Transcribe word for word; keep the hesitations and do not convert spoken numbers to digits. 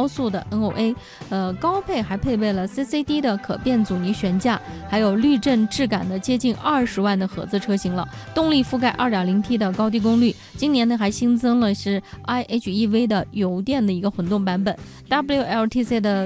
高速的 N O A， 呃，高配还配备了 C C D 的可变阻尼悬架，还有滤震质感的接近二十万的合资车型了。动力覆盖 二点零 T 的高低功率，今年呢还新增了是 I H E V 的油电的一个混动版本， W L T C 的